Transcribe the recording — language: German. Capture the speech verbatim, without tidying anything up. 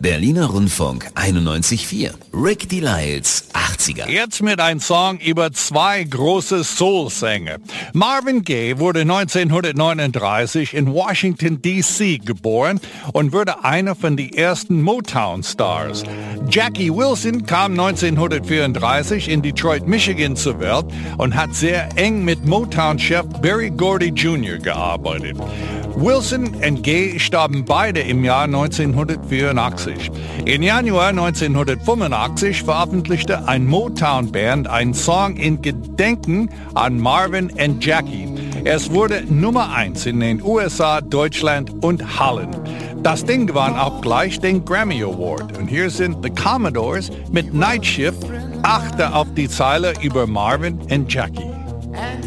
Berliner Rundfunk einundneunzig Komma vier. Rick Delisles achtziger. Jetzt mit einem Song über zwei große Soul-Sänger. Marvin Gaye wurde neunzehnhundertneununddreißig in Washington D C geboren und wurde einer von den ersten Motown-Stars. Jackie Wilson kam neunzehnhundertvierunddreißig in Detroit, Michigan zur Welt und hat sehr eng mit Motown-Chef Berry Gordy Junior gearbeitet. Wilson und Gaye starben beide im Jahr neunzehnhundertvierundachtzig. Im Januar neunzehnhundertfünfundachtzig veröffentlichte ein Motown-Band einen Song in Gedenken an Marvin und Jackie. Es wurde Nummer eins in den U S A, Deutschland und Holland. Das Ding gewann auch gleich den Grammy Award. Und hier sind The Commodores mit Night Shift. Achte auf die Zeile über Marvin und Jackie.